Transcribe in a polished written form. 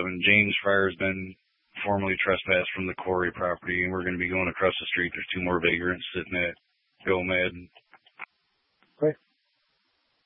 James Fryer has been formally trespassed from the quarry property, and we're going to be going across the street. There's two more vagrants sitting at GoMed.